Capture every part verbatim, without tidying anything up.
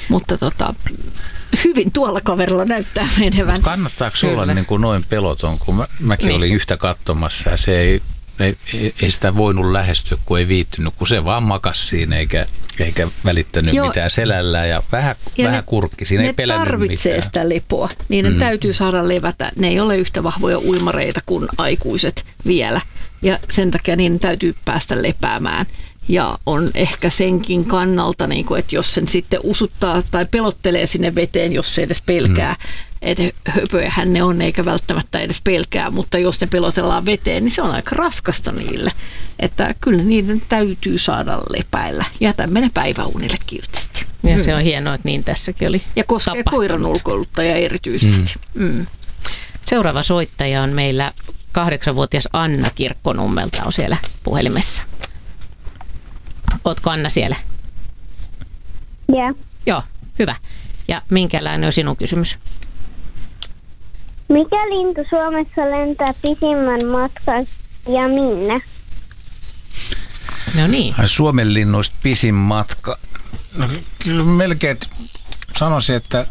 mutta tota, hyvin tuolla kaverilla näyttää menevän. Mut kannattaako olla niin kuin noin peloton, kun mä, mäkin niin. olin yhtä katsomassa ja se ei, ei, ei sitä voinut lähestyä, kun ei viittynyt, kun se vaan makasi siinä eikä, eikä välittänyt Joo. mitään selällään ja vähän, ja vähän ne, kurkki. Siinä ei pelännyt mitään. Ne tarvitsee sitä lepoa, niin ne mm. täytyy saada levätä. Ne ei ole yhtä vahvoja uimareita kuin aikuiset vielä ja sen takia niin täytyy päästä lepäämään. Ja on ehkä senkin kannalta, niin kuin, että jos sen sitten usuttaa tai pelottelee sinne veteen, jos se edes pelkää, mm. että höpöjähän ne on eikä välttämättä edes pelkää, mutta jos ne pelotellaan veteen, niin se on aika raskasta niille. Että kyllä niiden täytyy saada lepäillä. Jätämme ne päiväunille kiltisti. Ja mm. se on hienoa, että niin tässäkin oli ja koskee tapahtunut. Koiran ulkoiluttaja erityisesti. Mm. Mm. Seuraava soittaja on meillä kahdeksanvuotias Anna Kirkkonummelta on siellä puhelimessa. Ootko Anna siellä? Joo. Yeah. Joo, hyvä. Ja minkälainen on sinun kysymys? Mikä lintu Suomessa lentää pisimmän matkan ja minne? No niin. Suomen linnuista pisin matka. No, kyllä melkein sanoisin, että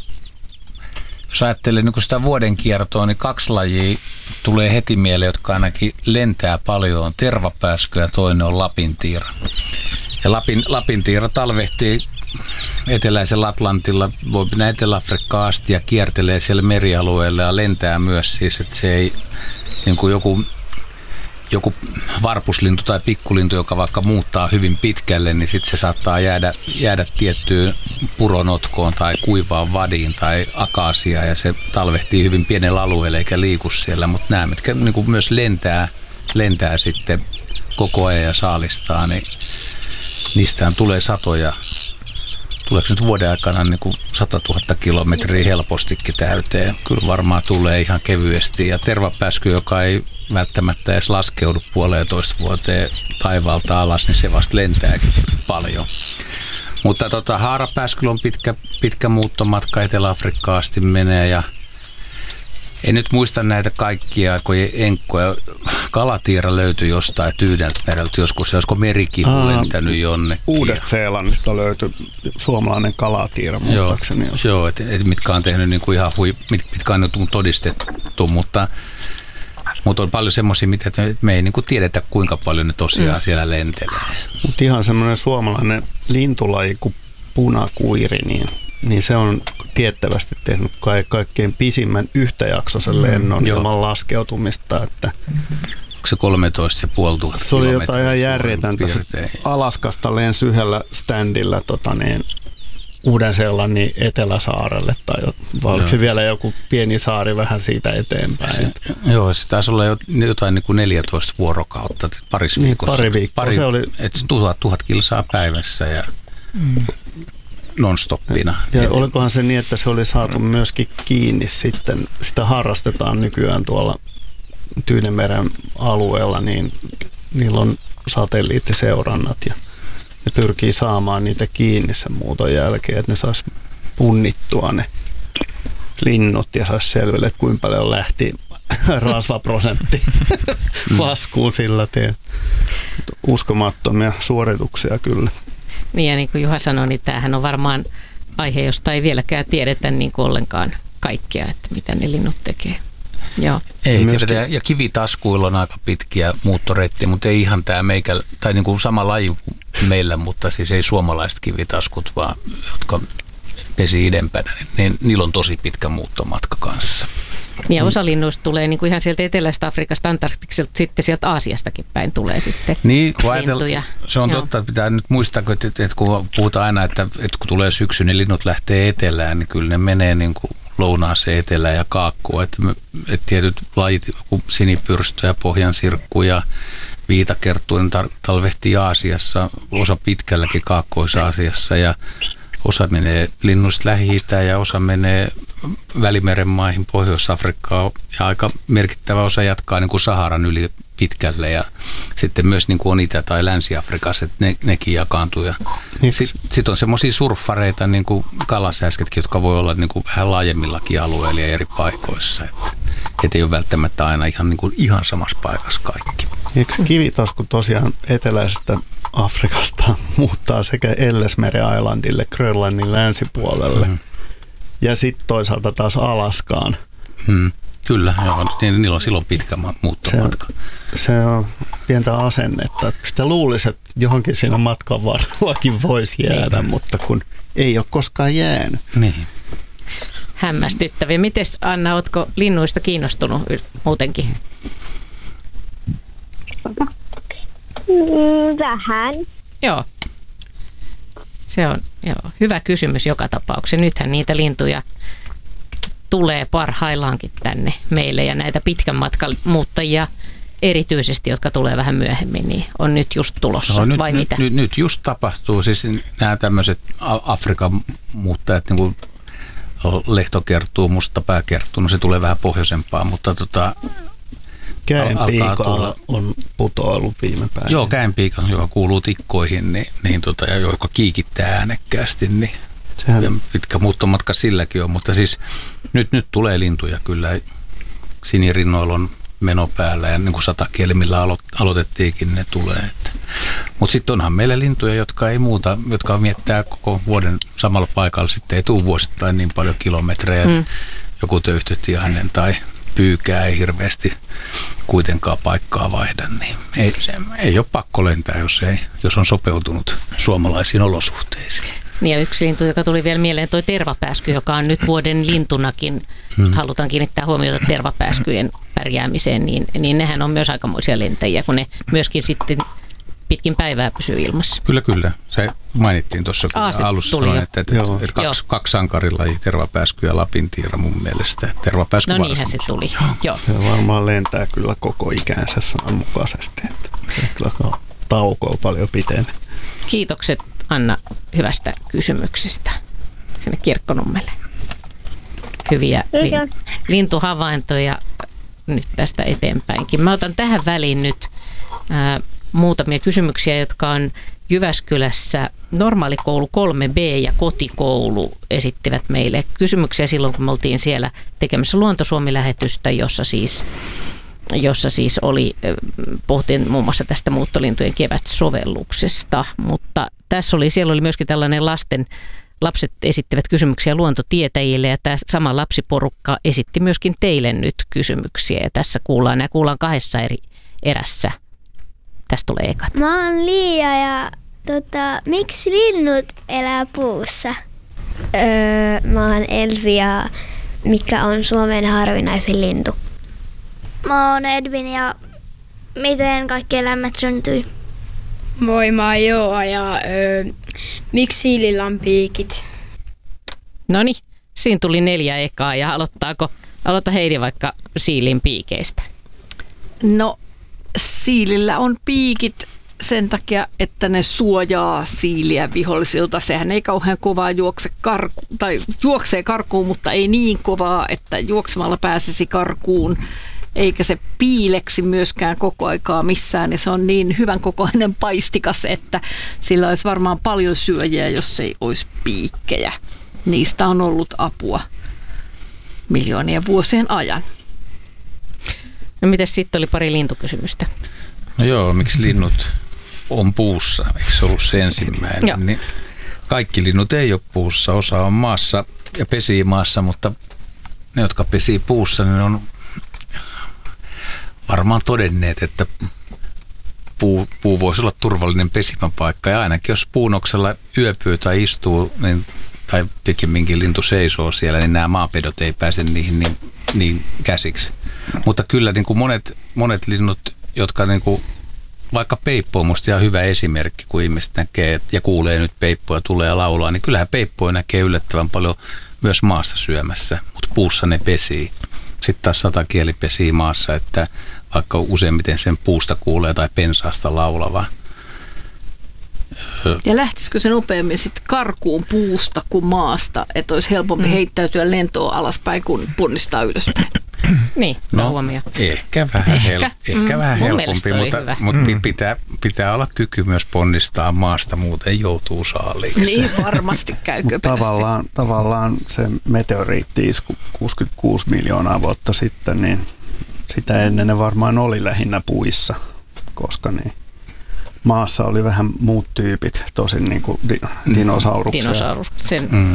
jos ajattelee niin sitä vuoden kiertoa, niin kaksi lajia tulee heti mieleen, jotka ainakin lentää paljon. On tervapääskö ja toinen on lapintiira. Ja Lapin, lapintiira talvehtii eteläisellä Atlantilla, voi mennä Etelä-Afrikkaan asti ja kiertelee siellä merialueella ja lentää myös siis, että se ei niin kuin joku, joku varpuslintu tai pikkulintu, joka vaikka muuttaa hyvin pitkälle, niin sitten se saattaa jäädä, jäädä tiettyyn puronotkoon tai kuivaan vadiin tai akaasiaan ja se talvehtii hyvin pienellä alueella eikä liiku siellä, mutta nämä, mitkä niin kuin myös lentää, lentää sitten koko ajan ja saalistaa, niin niistähän tulee satoja. Tuleeko nyt vuoden aikana niin kuin sata tuhatta kilometriä helpostikin täyteen? Kyllä varmaan tulee ihan kevyesti. Ja tervapääsky, joka ei välttämättä edes laskeudu puoleentoista vuoteen taivaalta alas, niin se vasta lentääkin paljon. Mutta tota, haarapääskyllä on pitkä, pitkä muuttomatka Etelä-Afrikkaan asti menee ja en nyt muista näitä kaikkia aikojen enkkoja. Kalatiira löytyi jostain Tyyneltämereltä joskus. Olisiko merikihu Aa, lentänyt jonnekin? Uudesta-Seelannista löytyi suomalainen kalatiira, muistaakseni. Joo, joo et, et mitkä on tehnyt niinku ihan hui, mit, mitkä on todistettu, mutta, mutta on paljon semmoisia, mitä me ei niinku tiedetä, kuinka paljon ne tosiaan mm. siellä lentelee. Mutta ihan semmoinen suomalainen lintulaji kuin punakuiri, niin, niin se on tiettävästi tehnyt ka- kaikkein pisimmän yhtäjaksoisen lennon mm, ilman laskeutumista. Että onko se kolmetoista pilkku viisi tuhatta se oli jotain ihan järjetöntä. Alaskasta lensi yhdellä standilla tota niin, Uuden-Seelannin Eteläsaarelle tai vai oliko se vielä joku pieni saari vähän siitä eteenpäin? Se, joo, se taisi olla jotain niin kuin neljätoista vuorokautta, paris niin, viikossa. Pari viikkoa. Pari, se oli et tuhat, tuhat kilsaa päivässä ja mm. non-stoppina. Ja eteen. Olikohan se niin, että se oli saatu myöskin kiinni sitten, sitä harrastetaan nykyään tuolla Tyynenmeren alueella, niin niillä on satelliittiseurannat ja ne pyrkii saamaan niitä kiinni sen muuton jälkeen, että ne saisi punnittua ne linnut ja saisi selville, että kuinka paljon lähti rasvaprosentti laskuun sillä tien. Uskomattomia suorituksia kyllä. Niin ja niin kuin Juha sanoi, niin tämähän on varmaan aihe, josta ei vieläkään tiedetä niin kuin ollenkaan kaikkea, että mitä ne linnut tekee. Joo. Ei myöskin. Tiedetä, ja kivitaskuilla on aika pitkiä muuttoreittejä, mutta ei ihan tämä meikä, tai niin kuin sama laji kuin meillä, mutta siis ei suomalaiset kivitaskut, vaan jotka pesi idempänä, niin niillä on tosi pitkä muuttomatka kanssa. Ja osa linnuista tulee niin kuin ihan sieltä Etelästä Afrikasta, Antarktikselta, sitten sieltä Aasiastakin päin tulee sitten niin, lintuja. Se on Joo. totta, että pitää nyt muistaa, että, että kun puhutaan aina, että, että kun tulee syksy, niin linnut lähtee etelään, niin kyllä ne menee niin kuin lounaaseen, etelään ja kaakkuun. Että, että tietyt lajit, joku sinipyrstö ja pohjansirkku ja viitakerttu, ne talvehtii Aasiassa, osa pitkälläkin Kaakkois-Aasiassa ja osa menee linnuista Lähi-Itään ja osa menee Välimeren maihin, Pohjois-Afrikkaan ja aika merkittävä osa jatkaa niin kuin Saharan yli pitkälle ja sitten myös niin kuin on Itä- tai Länsi-Afrikassa, että ne, nekin jakaantuu. Sitten sit on semmoisia surffareita, niin kuin kalasäsketkin, jotka voi olla niin kuin vähän laajemmillakin alueilla ja eri paikoissa. Että et ei ole välttämättä aina ihan, niin kuin ihan samassa paikassa kaikki. Eikö kivitasku tosiaan eteläisestä Afrikasta muuttaa sekä Ellesmeren Islandille, Grönlannin länsipuolelle mm. ja sitten toisaalta taas Alaskaan. Mm. Kyllä, joo, niin, niillä on silloin pitkä muuttomatka. Se, se on pientä asennetta. Sitä luulisi, että johonkin siinä matkan varrellakin voisi jäädä, niin. Mutta kun ei ole koskaan jäänyt. Niin. Hämmästyttäviä. Mites Anna, ootko linnuista kiinnostunut muutenkin? Vähän. Joo. Se on joo, hyvä kysymys joka tapauksessa. Nythän niitä lintuja tulee parhaillaankin tänne meille ja näitä pitkän matkan muuttajia erityisesti, jotka tulee vähän myöhemmin, niin on nyt just tulossa, no, nyt, vai nyt, mitä? Nyt, nyt just tapahtuu, siis nämä tämmöiset Afrikan muuttajat, niin kuin lehtokertuu, mustapääkertuu, no se tulee vähän pohjoisempaa, mutta tota... Käenpiikalla on putoillut viime päivänä. Joo, käenpiika, joka kuuluu tikkoihin, niin, niin tota, ja joka kiikittää äänekkäästi, niin sehän... pitkä muuttomatka silläkin on, mutta siis nyt, nyt tulee lintuja kyllä. Sinirinnoilla on meno päällä ja niin kuin satakielimillä alo, aloitettiinkin, ne tulee. Mutta sitten onhan meillä lintuja, jotka ei muuta, jotka miettää koko vuoden samalla paikalla, sitten ei tule vuosittain niin paljon kilometrejä, mm. joku töyhtötiainen tai pyykää ei hirveästi kuitenkaan paikkaa vaihda, niin ei, se, ei ole pakko lentää, jos, ei, jos on sopeutunut suomalaisiin olosuhteisiin. Niin ja yksi lintu, joka tuli vielä mieleen, toi tervapääsky, joka on nyt vuoden lintunakin. Hmm. Halutaan kiinnittää huomiota tervapääskyjen pärjäämiseen, niin, niin nehän on myös aikamoisia lentäjiä, kun ne myöskin sitten pitkin päivää pysyy ilmassa. Kyllä, kyllä. Se mainittiin tuossa, kun Aa, alussa sanoin, että, että, että kaksi, kaksi sankarilajia, tervapääsky ja lapintiira mun mielestä. Tervapääsky no niinhän se tuli. Joo. Se varmaan lentää kyllä koko ikänsä sananmukaisesti. Että kyllä taukoa paljon pitenee. Kiitokset Anna hyvästä kysymyksestä sinne Kirkkonummelle. Hyviä li- lintuhavaintoja nyt tästä eteenpäinkin. Mä otan tähän väliin nyt ää, muutamia kysymyksiä, jotka on Jyväskylässä normaalikoulu kolme B ja kotikoulu esittivät meille kysymyksiä silloin, kun me oltiin siellä tekemässä Luontosuomi-lähetystä, jossa siis, jossa siis oli, puhuttiin muun muassa tästä muuttolintujen kevätsovelluksesta, mutta tässä oli, siellä oli myöskin tällainen lasten, lapset esittivät kysymyksiä luontotietäjille ja tämä sama lapsiporukka esitti myöskin teille nyt kysymyksiä ja tässä kuullaan, nämä kuullaan kahdessa eri erässä. Tästä tulee ekat. Mä oon Liia ja tota, miksi linnut elää puussa? Öö, mä oon Elsi ja mikä on Suomen harvinaisin lintu? Mä oon Edvin ja miten kaikki eläimet syntyi? Moi, mä oon Joa ja öö, miksi siilillä on piikit? Noniin, siinä tuli neljä ekaa ja aloittaako, aloita Heidi vaikka siilin piikeistä. No siilillä on piikit sen takia, että ne suojaa siiliä vihollisilta. Sehän ei kauhean kovaa juokse karku, tai juoksee karkuun, mutta ei niin kovaa, että juoksemalla pääsisi karkuun. Eikä se piileksi myöskään koko aikaa missään. Ja se on niin hyvän kokoinen paistikas, että sillä olisi varmaan paljon syöjiä, jos ei olisi piikkejä. Niistä on ollut apua miljoonien vuosien ajan. No mites sitten oli pari lintukysymystä? No joo, miksi linnut on puussa? Eikö se ollut se ensimmäinen? Niin kaikki linnut ei ole puussa. Osa on maassa ja pesii maassa, mutta ne, jotka pesii puussa, niin on varmaan todenneet, että puu, puu voisi olla turvallinen pesimäpaikka. Ja ainakin jos puunoksella yöpyy tai istuu, niin, tai pikemminkin lintu seisoo siellä, niin nämä maapedot ei pääse niihin niin, niin käsiksi. Mutta kyllä niin kuin monet, monet linnut, jotka niin kuin, vaikka peippo on musta ihan hyvä esimerkki, kun ihmiset näkee ja kuulee nyt peippoja tulee ja laulaa, niin kyllähän peippoja näkee yllättävän paljon myös maassa syömässä, mutta puussa ne pesii. Sitten taas satakieli pesii maassa, että vaikka useimmiten sen puusta kuulee tai pensaasta laulavaa. Ja lähtisikö se nopeammin sitten karkuun puusta kuin maasta, että olisi helpompi mm. heittäytyä lentoon alaspäin kuin ponnistaa ylöspäin? Niin, no, huomio. Ehkä vähän, ehkä. Hel- ehkä mm, vähän helpompi, mutta, mutta mm. pitää, pitää olla kyky myös ponnistaa maasta, muuten joutuu saaliiksi. Niin varmasti käy köpelösti. Tavallaan, tavallaan se meteoriitti-isku kuusikymmentäkuusi miljoonaa vuotta sitten, niin sitä ennen ne varmaan oli lähinnä puissa, koska niin maassa oli vähän muut tyypit, tosin niin kuin di, dinosauruksia. Dinosauruksen Mm.